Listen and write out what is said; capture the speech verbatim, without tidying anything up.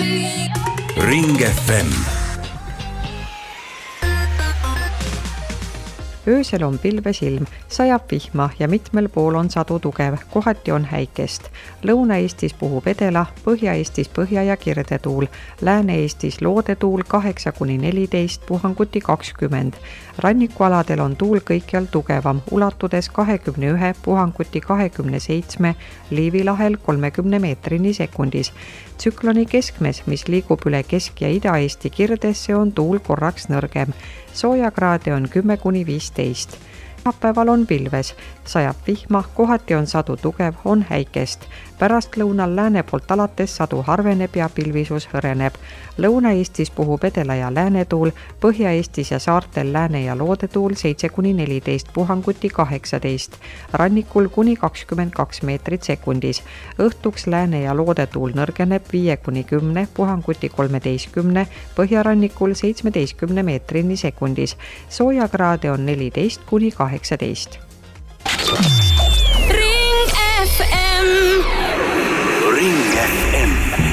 Ring F M. Öösel on pilves ilm, sajab vihma ja mitmel pool on sadu tugev, kohati on häikest. Lõuna-Eestis puhub edela, Põhja-Eestis põhja- ja kirdetuul, Lääne-Eestis loodetuul kaheksa kuni neliteist, puhanguti kakskümmend. Rannikualadel on tuul kõikjal tugevam, ulatudes kahekümne ühe, puhanguti kahekümne seitsme, Liivi lahel kolmekümne meetrini sekundis. Tsükloni keskmes, mis liigub üle Kesk- ja Ida-Eesti kirdesse, on tuul korraks nõrgem. Soojakraade on kümme kuni viisteist. Päeval on pilves, sajab vihma, kohati on sadu tugev, on häikest. Pärastlõunal lääne poolt alates sadu harveneb ja pilvisus hõreneb. Lõuna-Eestis puhub edela- ja läänetuul, Põhja-Eestis ja saartel lääne- ja loodetuul seitse kuni neliteist, puhanguti kaheksateist. Rannikul kuni kakskümmend kaks meetrit sekundis. Õhtuks lääne- ja loodetuul nõrgeneb viie kuni kümne, puhanguti kolmeteistkümne, põhjarannikul seitsmeteistkümne meetrini sekundis. Soojakraade on neliteist kuni kaheksateist.